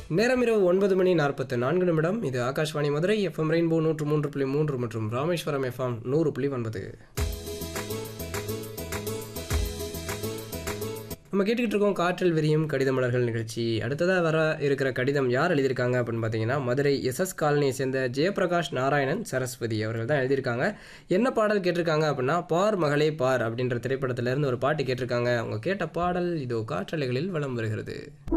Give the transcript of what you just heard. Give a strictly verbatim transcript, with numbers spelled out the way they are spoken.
நேரம் இரவு ஒன்பது மணி நாற்பத்து நான்கு நிமிடம். இது ஆகாஷ்வாணி மதுரை எஃப்எம் ரெயின்போ நூற்று மூன்று புள்ளி மூன்று மற்றும் ராமேஸ்வரம் எஃப்எம் நூறு புள்ளி ஒன்பது. நம்ம கேட்டுக்கிட்டு இருக்கோம் காற்றில் விரியும் கடித மலர்கள் நிகழ்ச்சி. அடுத்ததாக வர இருக்கிற கடிதம் யார் எழுதியிருக்காங்க அப்படின்னு பார்த்தீங்கன்னா, மதுரை எஸ்எஸ் காலனியை சேர்ந்த ஜெயபிரகாஷ் நாராயணன் சரஸ்வதி அவர்கள் தான் எழுதியிருக்காங்க. என்ன பாடல் கேட்டிருக்காங்க அப்படின்னா, பார் மகளே பார் அப்படின்ற திரைப்படத்திலேருந்து ஒரு பாட்டு கேட்டிருக்காங்க. அவங்க கேட்ட பாடல் இதோ காற்றலைகளில் வலம் வருகிறது.